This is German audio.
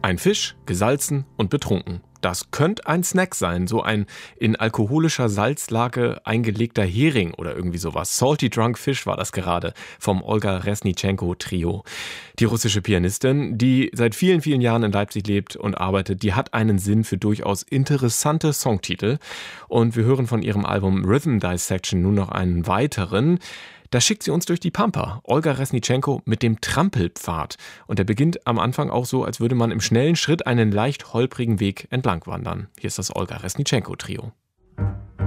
Ein Fisch, gesalzen und betrunken. Das könnte ein Snack sein, so ein in alkoholischer Salzlake eingelegter Hering oder irgendwie sowas. Salty Drunk Fish war das gerade vom Olga Resnitschenko Trio. Die russische Pianistin, die seit vielen, vielen Jahren in Leipzig lebt und arbeitet, die hat einen Sinn für durchaus interessante Songtitel. Und wir hören von ihrem Album Rhythm Dissection nun noch einen weiteren. Da schickt sie uns durch die Pampa, Olga Resnitschenko mit dem Trampelpfad. Und der beginnt am Anfang auch so, als würde man im schnellen Schritt einen leicht holprigen Weg entlang wandern. Hier ist das Olga Resnitschenko Trio.